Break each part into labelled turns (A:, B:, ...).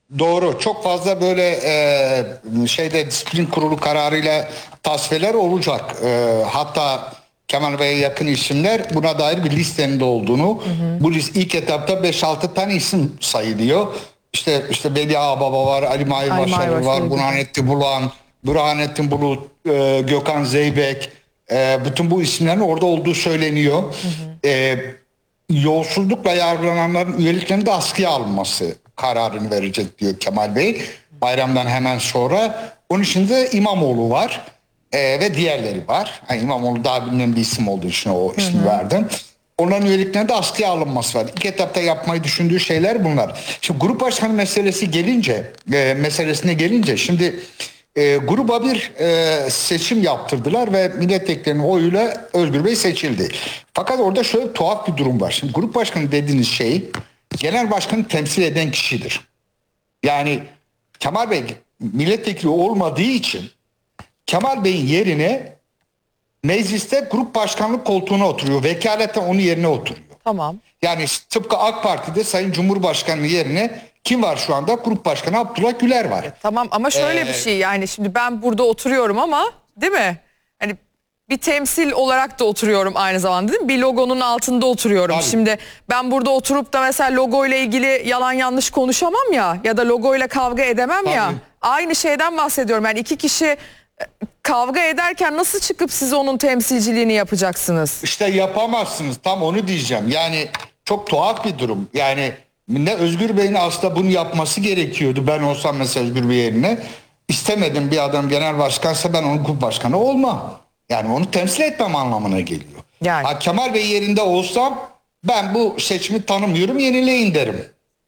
A: Doğru. Çok fazla böyle disiplin kurulu kararıyla tasfiyeler olacak. Hatta Kemal Bey'e yakın isimler buna dair bir listenin de olduğunu. Bu liste ilk etapta 5-6 tane isim sayılıyor. İşte Veli Ağbaba var, Ali Mahir
B: Ali Mahir
A: Başarır var,
B: Başarır.
A: Burhanettin Bulut, Gökhan Zeybek. Bütün bu isimlerin orada olduğu söyleniyor. Yolsuzlukla yargılananların üyeliklerinin de askıya alınması kararını verecek diyor Kemal Bey. Bayramdan hemen sonra. Onun içinde İmamoğlu var ve diğerleri var. Yani İmamoğlu daha bilinen bir isim olduğu için o ismi verdim. Onların üyeliklerinde de askıya alınması var. İlk etapta yapmayı düşündüğü şeyler bunlar. Şimdi grup başkanı meselesine gelince şimdi gruba bir seçim yaptırdılar ve milletvekillerinin oyuyla Özgür Bey seçildi. Fakat orada şöyle tuhaf bir durum var. Şimdi grup başkanı dediğiniz şey genel başkanı temsil eden kişidir. Yani Kemal Bey milletvekili olmadığı için Kemal Bey'in yerine mecliste grup başkanlık koltuğuna oturuyor. Vekaleten onun yerine oturuyor.
B: Tamam.
A: Yani tıpkı AK Parti'de Sayın Cumhurbaşkanı yerine kim var şu anda? Grup Başkanı Abdullah Güler var.
B: Tamam ama şöyle bir şey, yani şimdi ben burada oturuyorum ama değil mi? Hani bir temsil olarak da oturuyorum aynı zamanda, değil mi? Bir logonun altında oturuyorum.
A: Tabii.
B: Şimdi ben burada oturup da mesela logo ile ilgili yalan yanlış konuşamam ya da logo ile kavga edemem ya.
A: Tabii.
B: Aynı şeyden bahsediyorum. Yani iki kişi kavga ederken nasıl çıkıp siz onun temsilciliğini yapacaksınız?
A: İşte yapamazsınız. Tam onu diyeceğim. Yani çok tuhaf bir durum. Yani ne Özgür Bey'in aslında bunu yapması gerekiyordu. Ben olsam mesela Özgür Bey yerine istemedim bir adam genel başkansa ben onun grup başkanı olmam. Yani onu temsil etmem anlamına geliyor.
B: Yani.
A: Ha, Kemal Bey yerinde olsam ben bu seçimi tanımıyorum, yenileyin derim.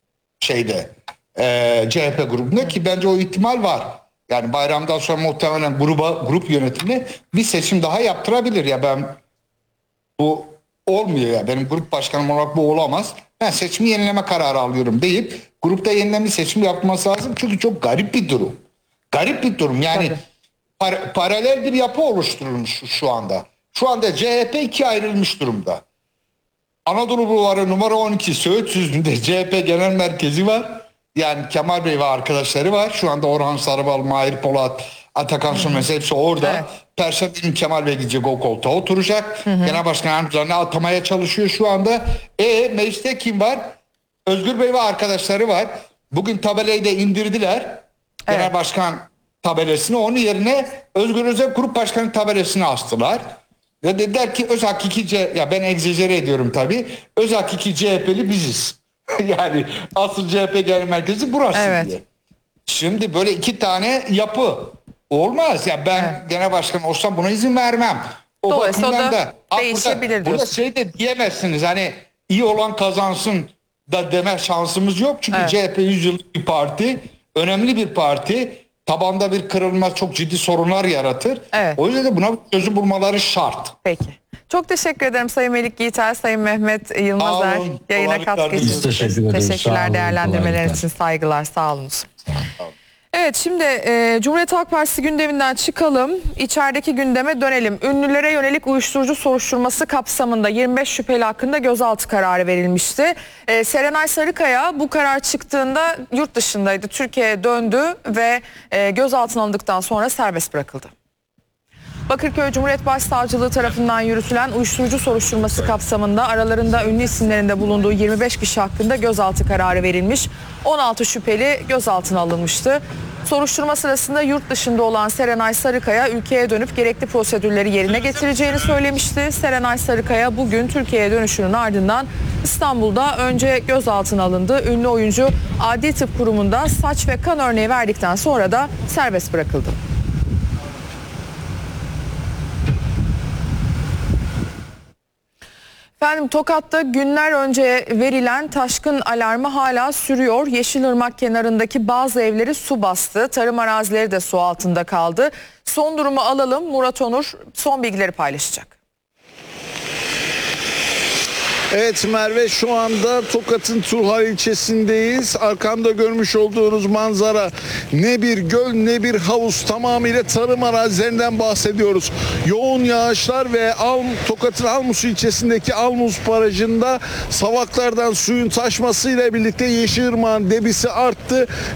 A: CHP grubunda ki bence o ihtimal var. Yani bayramdan sonra muhtemelen grup yönetimine bir seçim daha yaptırabilir ya, ben bu olmuyor ya, benim grup başkanım olarak bu olamaz. Ben seçimi yenileme kararı alıyorum deyip grupta yeniden bir seçim yapması lazım. Çünkü çok garip bir durum. Garip bir durum yani paralel bir yapı oluşturulmuş şu anda. Şu anda CHP ikiye ayrılmış durumda. Anadolu Bulvarı numara 12 Söğüt Süzü'nde CHP Genel Merkezi var. Yani Kemal Bey ve arkadaşları var. Şu anda Orhan Sarıbal, Mahir Polat, Atakan Sönmez hepsi orada. Evet. Perşembe günü Kemal Bey gidecek, o koltuğa oturacak. Genel Başkan Yardımcılarını atamaya çalışıyor şu anda. Mecliste kim var? Özgür Bey ve arkadaşları var. Bugün tabelayı da indirdiler. Evet. Genel Başkan tabelasını, onun yerine Özgür Özel Grup Başkanı tabelasını astılar. Ve dediler ki öz hakiki ya ben egzajere ediyorum tabii. Öz hakiki CHP'li biziz. Yani asıl CHP Genel Merkezi burası diye. Şimdi böyle iki tane yapı olmaz. Ya ben genel başkan olsam buna izin vermem. O
B: dolayısıyla da değişebilir
A: burada şey de diyemezsiniz, hani iyi olan kazansın da deme şansımız yok. Çünkü CHP 100 yıllık bir parti, önemli bir parti. Tabanda bir kırılma çok ciddi sorunlar yaratır. O yüzden de buna çözüm bulmaları şart.
B: Peki. Çok teşekkür ederim Sayın Melik Yiğiter, Sayın Mehmet Yılmazer. Yayına katkı için. Teşekkürler değerlendirmeler için, saygılar, sağ olun. Evet, şimdi Cumhuriyet Halk Partisi gündeminden çıkalım. İçerideki gündeme dönelim. Ünlülere yönelik uyuşturucu soruşturması kapsamında 25 şüpheli hakkında gözaltı kararı verilmişti. Serenay Sarıkaya bu karar çıktığında yurt dışındaydı. Türkiye'ye döndü ve gözaltına alındıktan sonra serbest bırakıldı. Bakırköy Cumhuriyet Başsavcılığı tarafından yürütülen uyuşturucu soruşturması kapsamında aralarında ünlü isimlerinde bulunduğu 25 kişi hakkında gözaltı kararı verilmiş. 16 şüpheli gözaltına alınmıştı. Soruşturma sırasında yurt dışında olan Serenay Sarıkaya ülkeye dönüp gerekli prosedürleri yerine getireceğini söylemişti. Serenay Sarıkaya bugün Türkiye'ye dönüşünün ardından İstanbul'da önce gözaltına alındı. Ünlü oyuncu Adli Tıp Kurumu'nda saç ve kan örneği verdikten sonra da serbest bırakıldı. Efendim, Tokat'ta günler önce verilen taşkın alarmı hala sürüyor. Yeşilırmak kenarındaki bazı evleri su bastı. Tarım arazileri de su altında kaldı. Son durumu alalım. Murat Onur son bilgileri paylaşacak.
C: Evet Merve, şu anda Tokat'ın Turhal ilçesindeyiz. Arkamda görmüş olduğunuz manzara ne bir göl ne bir havuz, tamamıyla tarım arazilerinden bahsediyoruz. Yoğun yağışlar ve Tokat'ın Almus ilçesindeki Almus Barajı'nda savaklardan suyun taşmasıyla birlikte Yeşilırmak'ın debisi arttı.